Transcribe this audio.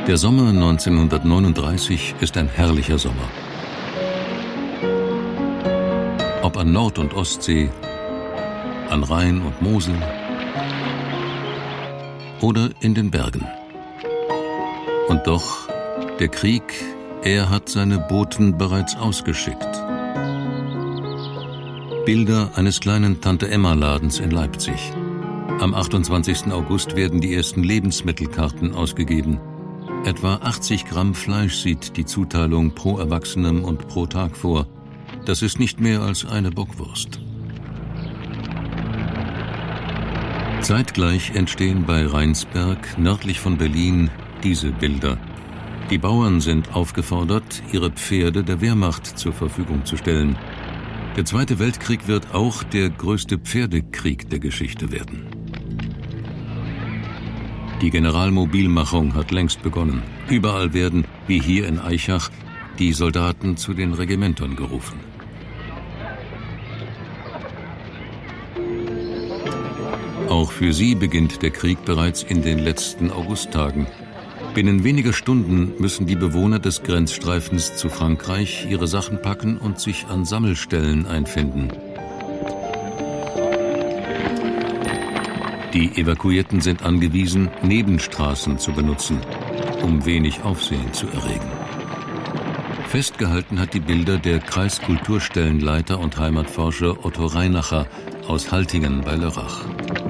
Der Sommer 1939 ist ein herrlicher Sommer. Ob an Nord- und Ostsee, an Rhein und Mosel oder in den Bergen. Und doch, der Krieg, er hat seine Boten bereits ausgeschickt. Bilder eines kleinen Tante-Emma-Ladens in Leipzig. Am 28. August werden die ersten Lebensmittelkarten ausgegeben. Etwa 80 Gramm Fleisch sieht die Zuteilung pro Erwachsenem und pro Tag vor. Das ist nicht mehr als eine Bockwurst. Zeitgleich entstehen bei Rheinsberg, nördlich von Berlin, diese Bilder. Die Bauern sind aufgefordert, ihre Pferde der Wehrmacht zur Verfügung zu stellen. Der Zweite Weltkrieg wird auch der größte Pferdekrieg der Geschichte werden. Die Generalmobilmachung hat längst begonnen. Überall werden, wie hier in Aichach, die Soldaten zu den Regimentern gerufen. Auch für sie beginnt der Krieg bereits in den letzten Augusttagen. Binnen weniger Stunden müssen die Bewohner des Grenzstreifens zu Frankreich ihre Sachen packen und sich an Sammelstellen einfinden. Die Evakuierten sind angewiesen, Nebenstraßen zu benutzen, um wenig Aufsehen zu erregen. Festgehalten hat die Bilder der Kreiskulturstellenleiter und Heimatforscher Otto Reinacher aus Haltingen bei Lörrach.